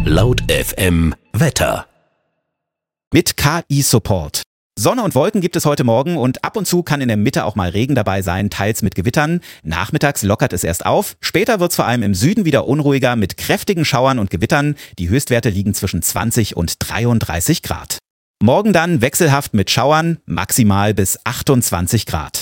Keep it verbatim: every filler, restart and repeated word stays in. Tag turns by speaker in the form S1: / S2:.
S1: Laut F M Wetter.
S2: Mit K I-Support. Sonne und Wolken gibt es heute Morgen und ab und zu kann in der Mitte auch mal Regen dabei sein, teils mit Gewittern. Nachmittags lockert es erst auf. Später wird es vor allem im Süden wieder unruhiger mit kräftigen Schauern und Gewittern. Die Höchstwerte liegen zwischen zwanzig und dreiunddreißig Grad. Morgen dann wechselhaft mit Schauern, maximal bis achtundzwanzig Grad.